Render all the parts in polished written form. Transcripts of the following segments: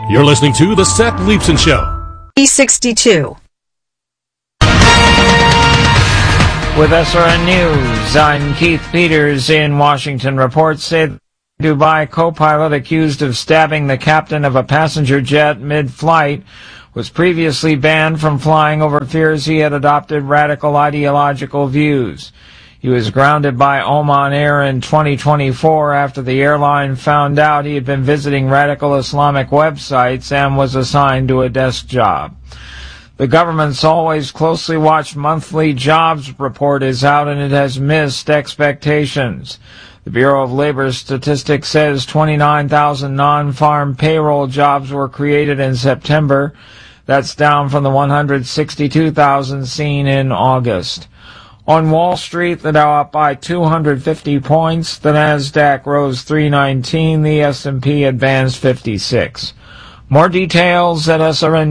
You're listening to The Seth Leibsohn Show. E62. With SRN News, I'm Keith Peters in Washington. Reports say the Dubai co-pilot accused of stabbing the captain of a passenger jet mid-flight was previously banned from flying over fears he had adopted radical ideological views. He was grounded by Oman Air in 2024 after the airline found out he had been visiting radical Islamic websites and was assigned to a desk job. The government's always closely watched monthly jobs report is out and it has missed expectations. The Bureau of Labor Statistics says 29,000 non-farm payroll jobs were created in September. That's down from the 162,000 seen in August. On Wall Street, the Dow up by 250 points. The Nasdaq rose 319. The S&P advanced 56. More details at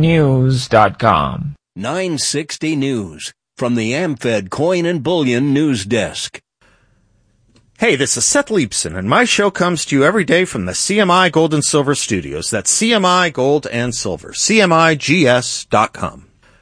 srnnews.com. 960 News from the AmFed Coin and Bullion News Desk. Hey, this is Seth Leibsohn, and my show comes to you every day from the CMI Gold and Silver Studios. That's CMI Gold and Silver. CMIGS.com.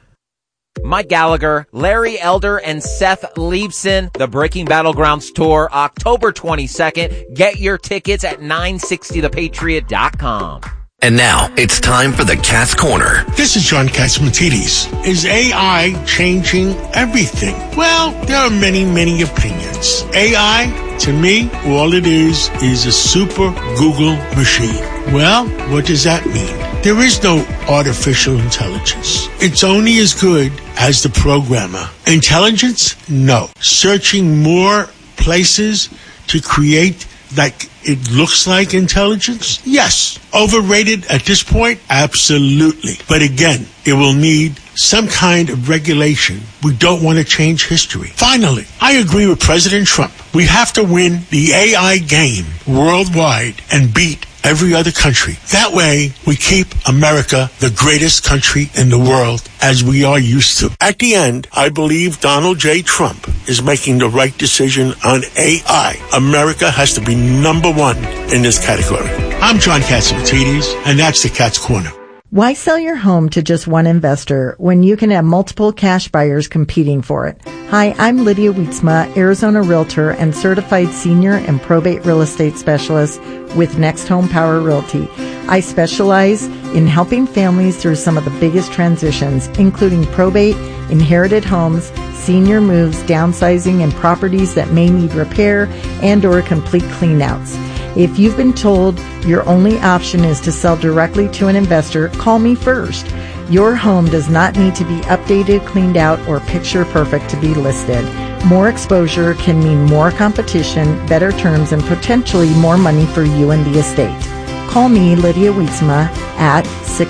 Mike Gallagher, Larry Elder, and Seth Leibsohn, the Breaking Battlegrounds Tour, October 22nd. Get your tickets at 960thepatriot.com. And now, it's time for the Cat's Corner. This is John Catsimatidis. Is AI changing everything? Well, there are many, many opinions. AI, to me, all it is a super Google machine. Well, what does that mean? There is no artificial intelligence. It's only as good as the programmer. Intelligence? No. Searching more places to create like it looks like intelligence? Yes. Overrated at this point? Absolutely. But again, it will need some kind of regulation. We don't want to change history. Finally, I agree with President Trump. We have to win the AI game worldwide and beat every other country. That way, we keep America the greatest country in the world, as we are used to. At the end, I believe Donald J. Trump is making the right decision on AI. America has to be number one in this category. I'm John Catsimatidis, and that's the Cat's Corner. Why sell your home to just one investor when you can have multiple cash buyers competing for it? Hi, I'm Lydia Wietzma, Arizona Realtor and Certified Senior and Probate Real Estate Specialist with Next Home Power Realty. I specialize in helping families through some of the biggest transitions, including probate, inherited homes, senior moves, downsizing, and properties that may need repair and or complete cleanouts. If you've been told your only option is to sell directly to an investor, call me first. Your home does not need to be updated, cleaned out, or picture perfect to be listed. More exposure can mean more competition, better terms, and potentially more money for you and the estate. Call me, Lydia Wietzma, at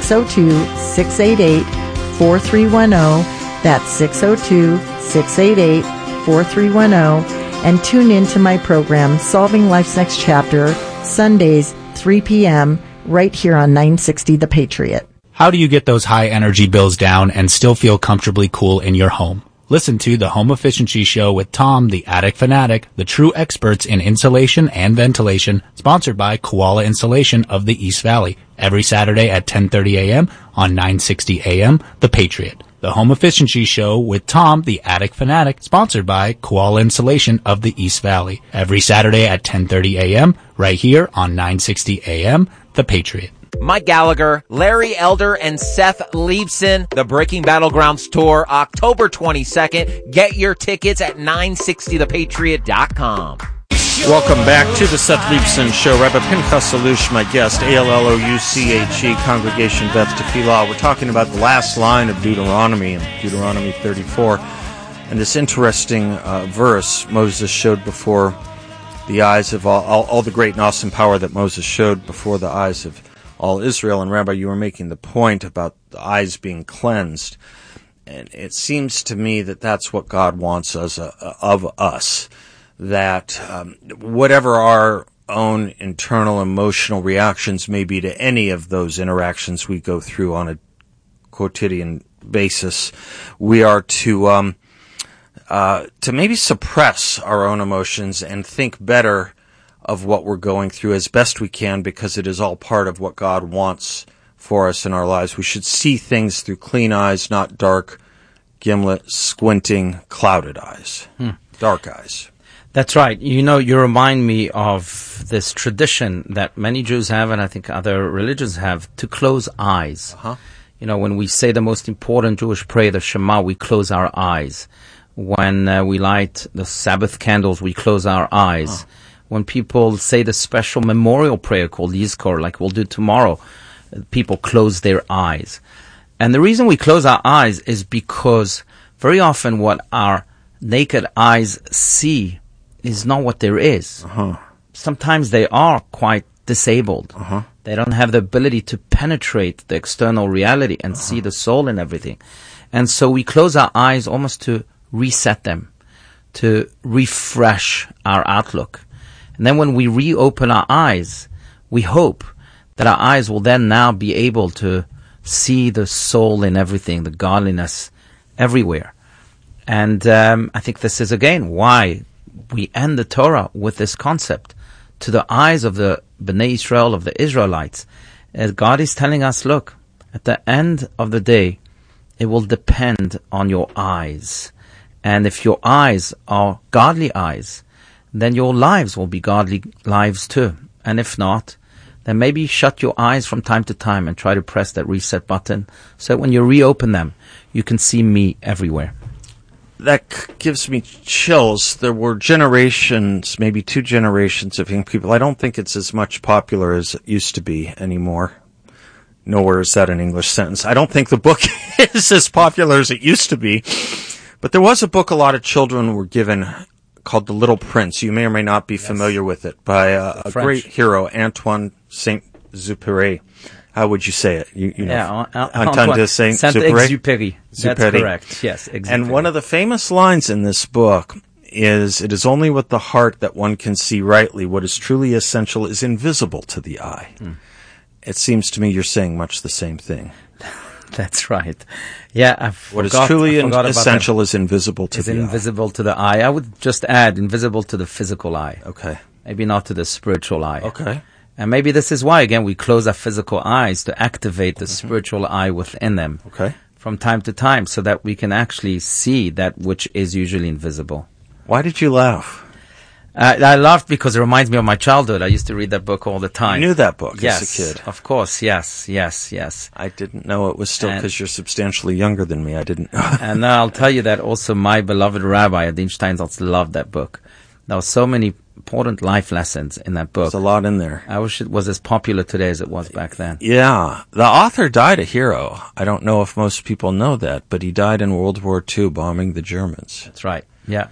602-688-4310. That's 602-688-4310. And tune in to my program, Solving Life's Next Chapter, Sundays, 3 p.m., right here on 960 The Patriot. How do you get those high energy bills down and still feel comfortably cool in your home? Listen to the Home Efficiency Show with Tom, the Attic Fanatic, the true experts in insulation and ventilation, sponsored by Koala Insulation of the East Valley, every Saturday at 10:30 a.m. on 960 a.m. The Patriot. The Home Efficiency Show with Tom, the Attic Fanatic, sponsored by Koala Insulation of the East Valley, every Saturday at 10:30 a.m. right here on 960 a.m. The Patriot. Mike Gallagher, Larry Elder, and Seth Leibsohn, the Breaking Battlegrounds Tour, October 22nd. Get your tickets at 960thepatriot.com. Welcome back to the Seth Leibsohn Show. Rabbi Pinchas Alush, my guest, ALLOUCHE, Congregation Beth Tefillah. We're talking about the last line of Deuteronomy, in Deuteronomy 34, and this interesting verse Moses showed before the eyes of all the great and awesome power that Moses showed before the eyes of all Israel. And Rabbi, you were making the point about the eyes being cleansed, and it seems to me that that's what God wants of us. That whatever our own internal emotional reactions may be to any of those interactions we go through on a quotidian basis, we are to maybe suppress our own emotions and think better of what we're going through as best we can, because it is all part of what God wants for us in our lives. We should see things through clean eyes, not dark, gimlet, squinting, clouded eyes. Dark eyes. That's right. You remind me of this tradition that many Jews have, and I think other religions have, to close eyes. When we say the most important Jewish prayer, the Shema, we close our eyes. When we light the Sabbath candles, we close our eyes. When people say the special memorial prayer called Yizkor, like we'll do tomorrow, people close their eyes. And the reason we close our eyes is because very often what our naked eyes see is not what there is. Sometimes they are quite disabled. They don't have the ability to penetrate the external reality and see the soul in everything. And so we close our eyes almost to reset them, to refresh our outlook. And then when we reopen our eyes, we hope that our eyes will then now be able to see the soul in everything, the godliness everywhere. And I think this is, again, why we end the Torah with this concept. To the eyes of the Bnei Israel, of the Israelites, as God is telling us, look, at the end of the day, it will depend on your eyes. And if your eyes are godly eyes, then your lives will be godly lives too. And if not, then maybe shut your eyes from time to time and try to press that reset button so that when you reopen them, you can see me everywhere. That gives me chills. There were generations, maybe 2 generations of young people. I don't think it's as much popular as it used to be anymore. Nowhere is that an English sentence. I don't think the book is as popular as it used to be. But there was a book a lot of children were given called The Little Prince. You may or may not be familiar with it, by a great hero, Antoine Saint-Exupéry. How would you say it? Antoine de Saint-Exupéry. That's correct. Yes, Exupéry. And one of the famous lines in this book is, "It is only with the heart that one can see rightly. What is truly essential is invisible to the eye." It seems to me you're saying much the same thing. That's right. Yeah, what is truly essential is invisible to the eye. Invisible to the eye. I would just add invisible to the physical eye. Okay. Maybe not to the spiritual eye. Okay. And maybe this is why, again, we close our physical eyes to activate the spiritual eye within them. Okay. From time to time, so that we can actually see that which is usually invisible. Why did you laugh? I laughed because it reminds me of my childhood. I used to read that book all the time. You knew that book as a kid? Of course. Yes. I didn't know it was still, because you're substantially younger than me. I didn't know. And I'll tell you that also my beloved rabbi, Adin Steinsaltz, loved that book. There were so many important life lessons in that book. There's a lot in there. I wish it was as popular today as it was back then. Yeah. The author died a hero. I don't know if most people know that, but he died in World War II bombing the Germans. That's right. Yeah.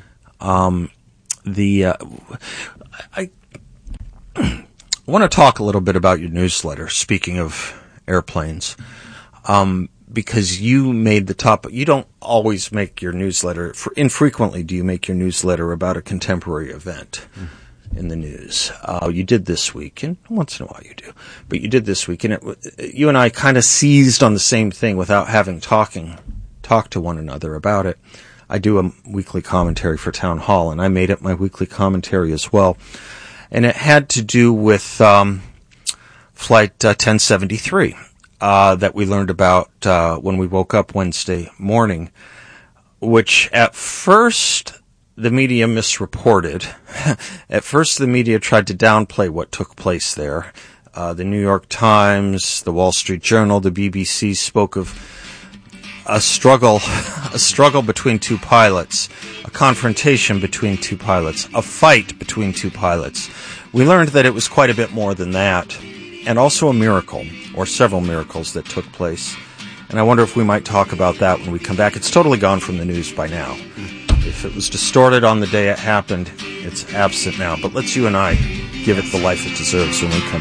I want to talk a little bit about your newsletter, speaking of airplanes, because you made the topic. You don't always make your newsletter, infrequently do you make your newsletter about a contemporary event in the news. You did this week, and once in a while you do, but you did this week, and you and I kind of seized on the same thing without having talked to one another about it. I do a weekly commentary for Town Hall, and I made it my weekly commentary as well. And it had to do with Flight 1073 that we learned about when we woke up Wednesday morning, which at first the media misreported. At first the media tried to downplay what took place there. The New York Times, the Wall Street Journal, the BBC spoke of a struggle between 2 pilots, a confrontation between 2 pilots, a fight between 2 pilots. We learned that it was quite a bit more than that, and also a miracle, or several miracles that took place. And I wonder if we might talk about that when we come back. It's totally gone from the news by now. If it was distorted on the day it happened, it's absent now. But let's you and I give it the life it deserves when we come back.